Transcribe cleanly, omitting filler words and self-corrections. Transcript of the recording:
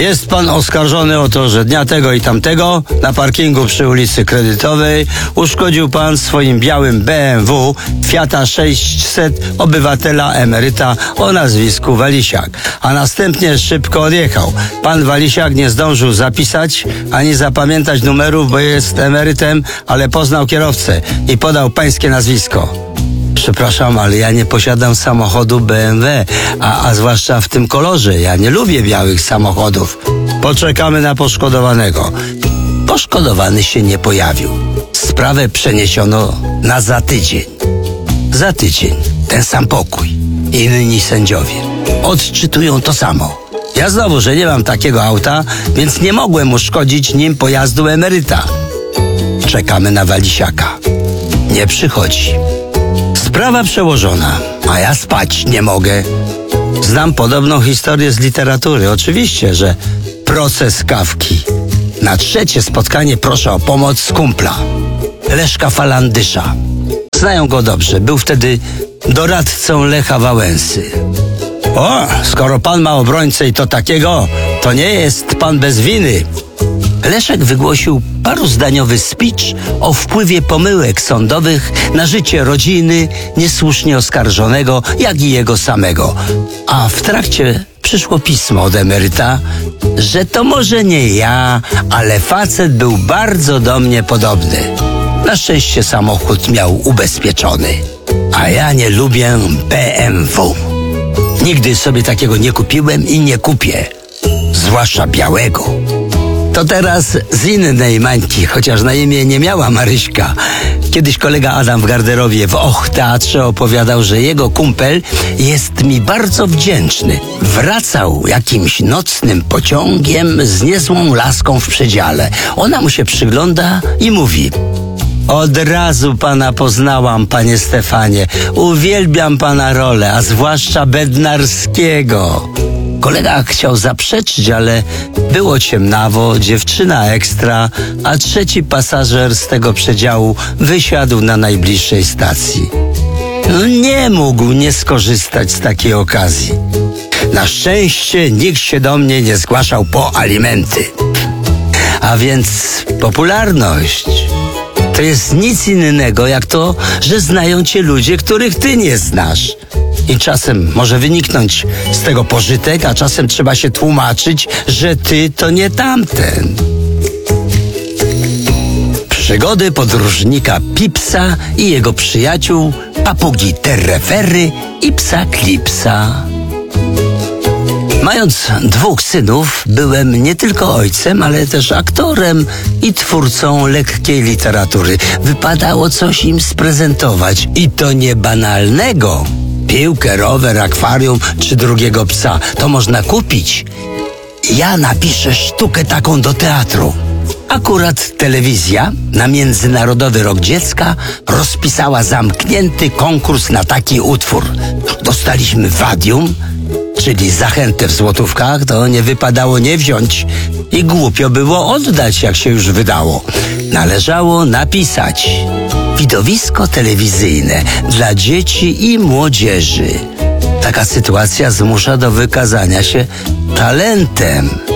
Jest pan oskarżony o to, że dnia tego i tamtego na parkingu przy ulicy Kredytowej uszkodził pan swoim białym BMW Fiata 600 obywatela emeryta o nazwisku Walisiak, a następnie szybko odjechał. Pan Walisiak nie zdążył zapisać ani zapamiętać numerów, bo jest emerytem, ale poznał kierowcę i podał pańskie nazwisko. Przepraszam, ale ja nie posiadam samochodu BMW, a zwłaszcza w tym kolorze. Ja nie lubię białych samochodów. Poczekamy na poszkodowanego. Poszkodowany się nie pojawił. Sprawę przeniesiono na za tydzień. Za tydzień ten sam pokój. Inni sędziowie odczytują to samo. Ja znowu, że nie mam takiego auta, więc nie mogłem uszkodzić nim pojazdu emeryta. Czekamy na Walisiaka. Nie przychodzi. Sprawa przełożona, a ja spać nie mogę. Znam podobną historię z literatury. Oczywiście, że proces Kafki. Na trzecie spotkanie proszę o pomoc z kumpla, Leszka Falandysza. Znają go dobrze. Był wtedy doradcą Lecha Wałęsy. O, skoro pan ma obrońcę i to takiego, to nie jest pan bez winy. Leszek wygłosił paruzdaniowy speech o wpływie pomyłek sądowych na życie rodziny niesłusznie oskarżonego, jak i jego samego. A w trakcie przyszło pismo od emeryta, że to może nie ja, ale facet był bardzo do mnie podobny. Na szczęście samochód miał ubezpieczony. A ja nie lubię BMW. Nigdy sobie takiego nie kupiłem i nie kupię. Zwłaszcza białego. To teraz z innej mańki, chociaż na imię nie miała Maryśka. Kiedyś kolega Adam w garderobie w teatrze opowiadał, że jego kumpel jest mi bardzo wdzięczny. Wracał jakimś nocnym pociągiem z niezłą laską w przedziale. Ona mu się przygląda i mówi: od razu pana poznałam, panie Stefanie. Uwielbiam pana rolę, a zwłaszcza Bednarskiego. Kolega chciał zaprzeczyć, ale było ciemnawo, dziewczyna ekstra, a trzeci pasażer z tego przedziału wysiadł na najbliższej stacji. Nie mógł nie skorzystać z takiej okazji. Na szczęście nikt się do mnie nie zgłaszał po alimenty. A więc popularność to jest nic innego jak to, że znają cię ludzie, których ty nie znasz. I czasem może wyniknąć z tego pożytek, a czasem trzeba się tłumaczyć, że ty to nie tamten. Przygody podróżnika Pipsa i jego przyjaciół papugi Terrefery i psa Klipsa. Mając 2 synów, byłem nie tylko ojcem, ale też aktorem i twórcą lekkiej literatury. Wypadało coś im sprezentować i to nie banalnego. Piłkę, rower, akwarium czy drugiego psa. To można kupić. Ja napiszę sztukę taką do teatru. Akurat telewizja na Międzynarodowy Rok Dziecka rozpisała zamknięty konkurs na taki utwór. Dostaliśmy wadium, czyli zachętę w złotówkach, to nie wypadało nie wziąć i głupio było oddać, jak się już wydało. Należało napisać: widowisko telewizyjne dla dzieci i młodzieży. Taka sytuacja zmusza do wykazania się talentem.